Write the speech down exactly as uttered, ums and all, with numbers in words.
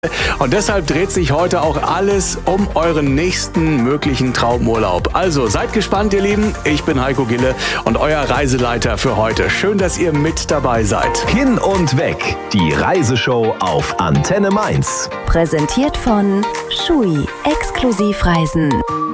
Und deshalb dreht sich heute auch alles um euren nächsten möglichen Traumurlaub. Also seid gespannt, ihr Lieben. Ich bin Heiko Gille und euer Reiseleiter für heute. Schön, dass ihr mit dabei seid. Hin und weg, die Reiseshow auf Antenne Mainz. Präsentiert von Schui, Exklusivreisen.